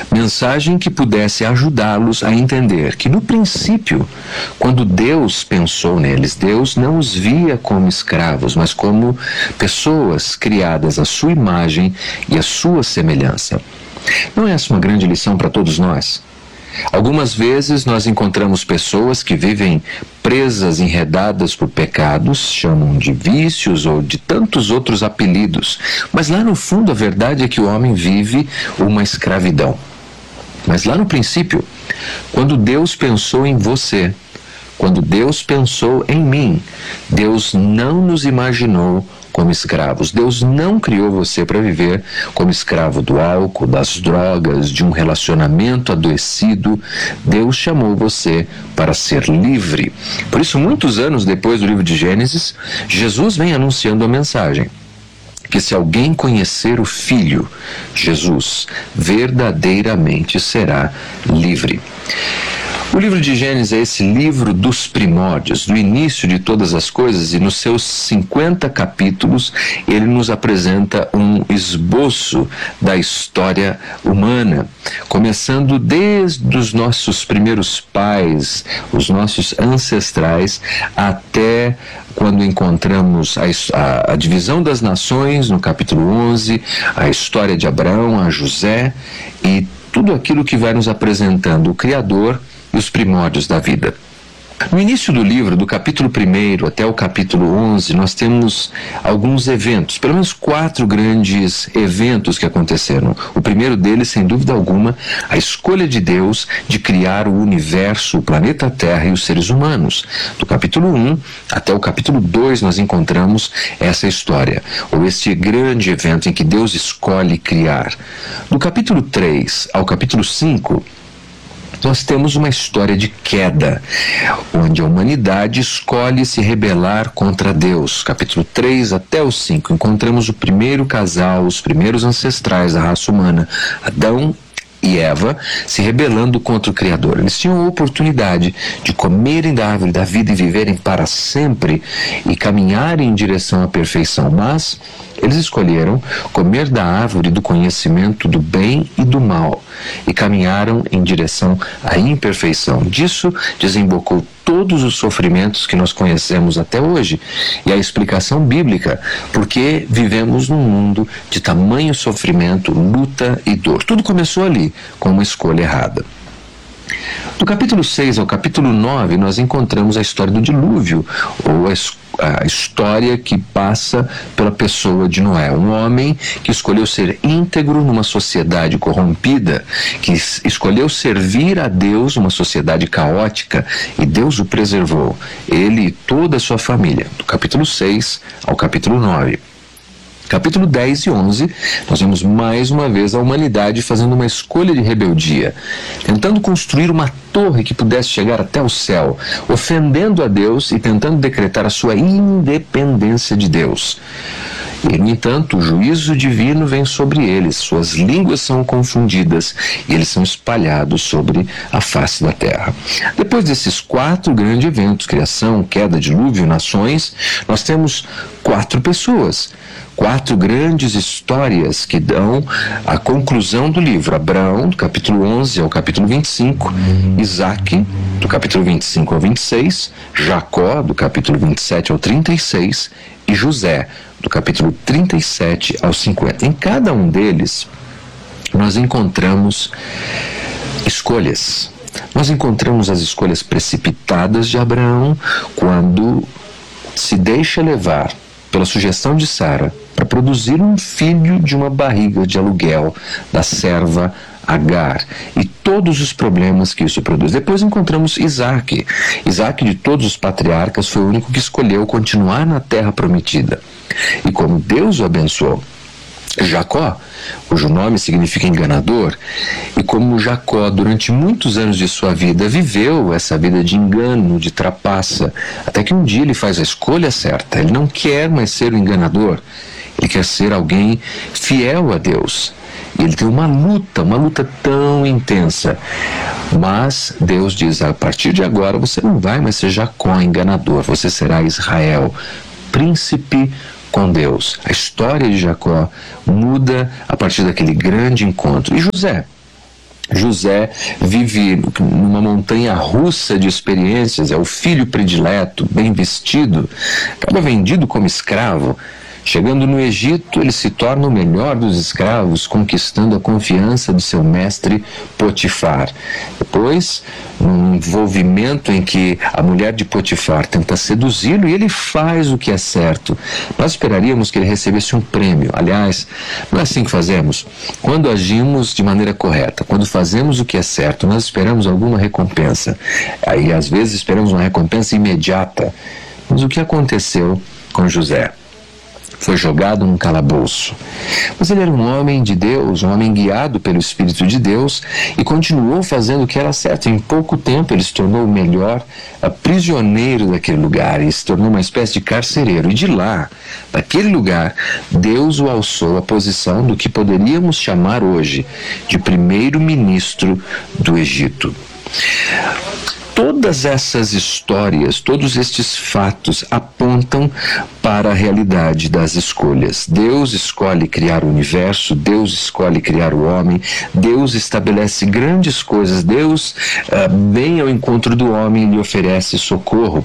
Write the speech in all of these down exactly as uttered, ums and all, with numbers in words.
Mensagem que pudesse ajudá-los a entender que, no princípio, quando Deus pensou neles, Deus não os via como escravos, mas como pessoas criadas à sua imagem e à sua semelhança. Não é essa uma grande lição para todos nós? Algumas vezes nós encontramos pessoas que vivem presas, enredadas por pecados, chamam de vícios ou de tantos outros apelidos, mas lá no fundo a verdade é que o homem vive uma escravidão. Mas lá no princípio, quando Deus pensou em você, quando Deus pensou em mim, Deus não nos imaginou como escravos. Deus não criou você para viver como escravo do álcool, das drogas, de um relacionamento adoecido. Deus chamou você para ser livre. Por isso, muitos anos depois do livro de Gênesis, Jesus vem anunciando a mensagem que se alguém conhecer o Filho, Jesus, verdadeiramente será livre. O livro de Gênesis é esse livro dos primórdios, do início de todas as coisas, e nos seus cinquenta capítulos ele nos apresenta um esboço da história humana, começando desde os nossos primeiros pais, os nossos ancestrais, até quando encontramos a, a, a divisão das nações no capítulo onze, a história de Abraão, a José e tudo aquilo que vai nos apresentando o Criador e os primórdios da vida. No início do livro, do capítulo primeiro até o capítulo onze, nós temos alguns eventos, pelo menos quatro grandes eventos que aconteceram. O primeiro deles, sem dúvida alguma, a escolha de Deus de criar o universo, o planeta Terra e os seres humanos. Do capítulo um até o capítulo dois nós encontramos essa história, ou este grande evento em que Deus escolhe criar. Do capítulo três ao capítulo cinco, nós temos uma história de queda, onde a humanidade escolhe se rebelar contra Deus. Capítulo três até o cinco, encontramos o primeiro casal, os primeiros ancestrais da raça humana, Adão e Eva, se rebelando contra o Criador. Eles tinham a oportunidade de comerem da árvore da vida e viverem para sempre e caminharem em direção à perfeição, mas eles escolheram comer da árvore do conhecimento do bem e do mal e caminharam em direção à imperfeição. Disso desembocou todos os sofrimentos que nós conhecemos até hoje e a explicação bíblica, porque vivemos num mundo de tamanho sofrimento, luta e dor. Tudo começou ali, com uma escolha errada. Do capítulo seis ao capítulo nove, nós encontramos a história do dilúvio, ou a a história que passa pela pessoa de Noé, um homem que escolheu ser íntegro numa sociedade corrompida, que escolheu servir a Deus numa sociedade caótica, e Deus o preservou, ele e toda a sua família, do capítulo seis ao capítulo nove. Capítulo dez e onze, nós vemos mais uma vez a humanidade fazendo uma escolha de rebeldia, tentando construir uma torre que pudesse chegar até o céu, ofendendo a Deus e tentando decretar a sua independência de Deus. E, no entanto, o juízo divino vem sobre eles, suas línguas são confundidas e eles são espalhados sobre a face da terra. Depois desses quatro grandes eventos, criação, queda, dilúvio, nações, nós temos quatro pessoas, quatro grandes histórias que dão a conclusão do livro. Abraão, do capítulo onze ao capítulo vinte e cinco, Isaque, do capítulo vinte e cinco ao vinte e seis, Jacó, do capítulo vinte e sete ao trinta e seis, e José, do capítulo trinta e sete ao cinquenta. Em cada um deles, nós encontramos escolhas. Nós encontramos as escolhas precipitadas de Abraão, quando se deixa levar pela sugestão de Sara para produzir um filho de uma barriga de aluguel da serva Agar, e todos os problemas que isso produz. Depois encontramos Isaque. Isaque, de todos os patriarcas, foi o único que escolheu continuar na terra prometida. E como Deus o abençoou. Jacó, cujo nome significa enganador, e como Jacó, durante muitos anos de sua vida, viveu essa vida de engano, de trapaça, até que um dia ele faz a escolha certa. Ele não quer mais ser o enganador, ele quer ser alguém fiel a Deus. E ele tem uma luta, uma luta tão intensa. Mas Deus diz, a partir de agora você não vai mais ser Jacó, enganador, você será Israel, príncipe com Deus. A história de Jacó muda a partir daquele grande encontro. E José? José vive numa montanha russa de experiências, é o filho predileto, bem vestido, acaba vendido como escravo. Chegando no Egito, ele se torna o melhor dos escravos, conquistando a confiança do seu mestre Potifar. Depois, um envolvimento em que a mulher de Potifar tenta seduzi-lo e ele faz o que é certo. Nós esperaríamos que ele recebesse um prêmio. Aliás, não é assim que fazemos. Quando agimos de maneira correta, quando fazemos o que é certo, nós esperamos alguma recompensa. Aí, às vezes, esperamos uma recompensa imediata. Mas o que aconteceu com José? Foi jogado num calabouço. Mas ele era um homem de Deus, um homem guiado pelo Espírito de Deus e continuou fazendo o que era certo. Em pouco tempo ele se tornou o melhor prisioneiro daquele lugar e se tornou uma espécie de carcereiro. E de lá, daquele lugar, Deus o alçou à posição do que poderíamos chamar hoje de primeiro-ministro do Egito. Todas essas histórias, todos estes fatos apontam para a realidade das escolhas. Deus escolhe criar o universo, Deus escolhe criar o homem, Deus estabelece grandes coisas, Deus uh, vem ao encontro do homem e lhe oferece socorro.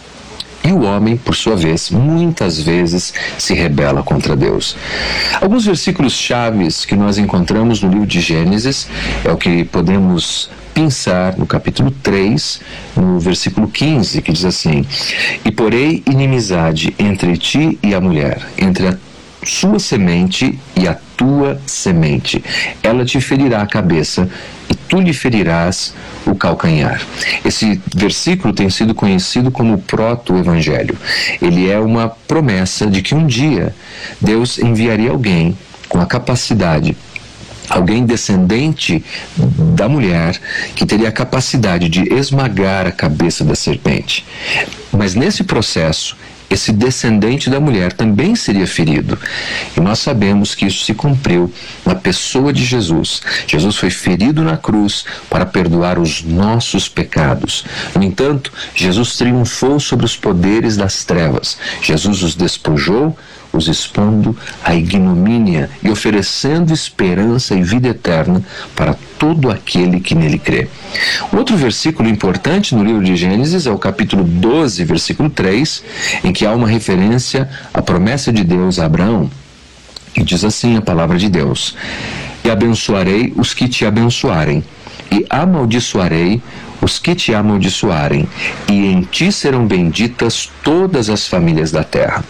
E o homem, por sua vez, muitas vezes se rebela contra Deus. Alguns versículos chaves que nós encontramos no livro de Gênesis é o que podemos pensar no capítulo três, no versículo quinze, que diz assim: E porei inimizade entre ti e a mulher, entre a sua semente e a tua semente. Ela te ferirá a cabeça e tu lhe ferirás o calcanhar. Esse versículo tem sido conhecido como o proto-evangelho. Ele é uma promessa de que um dia Deus enviaria alguém com a capacidade, alguém descendente da mulher, que teria a capacidade de esmagar a cabeça da serpente. Mas nesse processo, esse descendente da mulher também seria ferido. E nós sabemos que isso se cumpriu na pessoa de Jesus. Jesus foi ferido na cruz para perdoar os nossos pecados. No entanto, Jesus triunfou sobre os poderes das trevas. Jesus os despojou, os expondo à ignomínia e oferecendo esperança e vida eterna para todo aquele que nele crê. Outro versículo importante no livro de Gênesis é o capítulo doze, versículo três, em que há uma referência à promessa de Deus a Abraão. E diz assim a palavra de Deus: E abençoarei os que te abençoarem, e amaldiçoarei os que te amaldiçoarem, e em ti serão benditas todas as famílias da terra.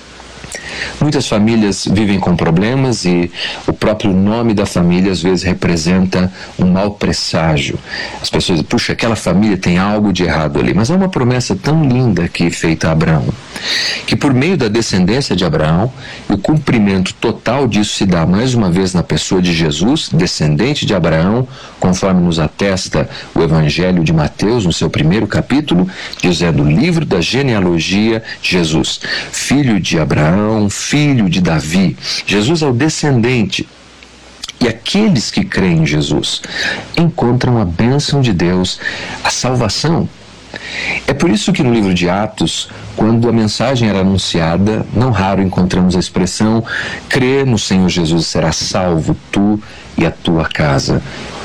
Muitas famílias vivem com problemas e o próprio nome da família às vezes representa um mau presságio. As pessoas dizem: puxa, aquela família tem algo de errado ali. Mas há uma promessa tão linda aqui feita a Abraão, que por meio da descendência de Abraão, o cumprimento total disso se dá mais uma vez na pessoa de Jesus, descendente de Abraão, conforme nos atesta o Evangelho de Mateus no seu primeiro capítulo, dizendo: livro da genealogia de Jesus, filho de Abraão, filho de Davi. Jesus é o descendente. E aqueles que creem em Jesus encontram a bênção de Deus, a salvação. É por isso que no livro de Atos, quando a mensagem era anunciada, não raro encontramos a expressão: crê no Senhor Jesus e serás salvo, tu e a tua casa.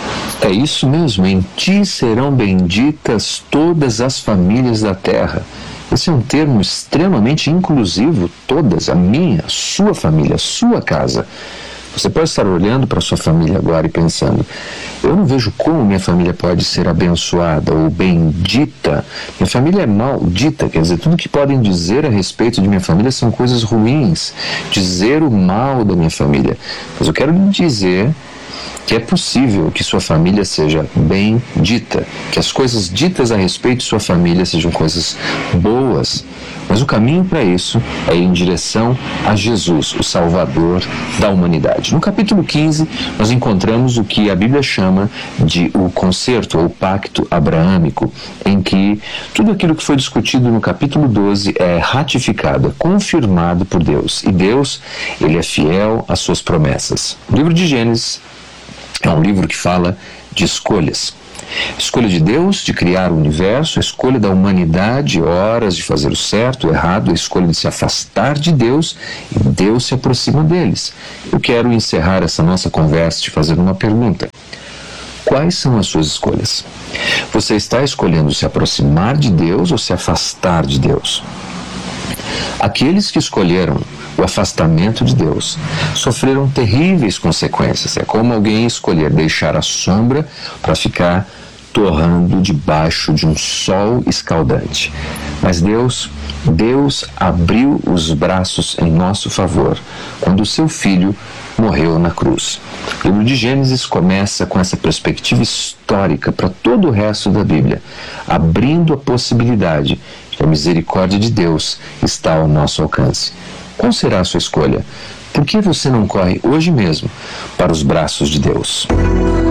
É isso mesmo, em ti serão benditas todas as famílias da terra. Esse é um termo extremamente inclusivo, todas, a minha, a sua família, a sua casa. Você pode estar olhando para a sua família agora e pensando: eu não vejo como minha família pode ser abençoada ou bendita. Minha família é maldita, quer dizer, tudo que podem dizer a respeito de minha família são coisas ruins, dizer o mal da minha família. Mas eu quero lhe dizer que é possível que sua família seja bendita, que as coisas ditas a respeito de sua família sejam coisas boas. Mas o caminho para isso é ir em direção a Jesus, o Salvador da humanidade. No capítulo quinze, nós encontramos o que a Bíblia chama de o concerto ou pacto abraâmico, em que tudo aquilo que foi discutido no capítulo doze é ratificado, é confirmado por Deus. E Deus, ele é fiel às suas promessas. O livro de Gênesis é um livro que fala de escolhas. Escolha de Deus de criar o universo, a escolha da humanidade, horas de fazer o certo, o errado, a escolha de se afastar de Deus, e Deus se aproxima deles. Eu quero encerrar essa nossa conversa te fazendo uma pergunta. Quais são as suas escolhas? Você está escolhendo se aproximar de Deus ou se afastar de Deus? Aqueles que escolheram o afastamento de Deus sofreram terríveis consequências. É como alguém escolher deixar a sombra para ficar torrando debaixo de um sol escaldante. Mas Deus, Deus abriu os braços em nosso favor quando o seu filho morreu na cruz. O livro de Gênesis começa com essa perspectiva histórica para todo o resto da Bíblia, abrindo a possibilidade de que a misericórdia de Deus está ao nosso alcance. Qual será a sua escolha? Por que você não corre hoje mesmo para os braços de Deus?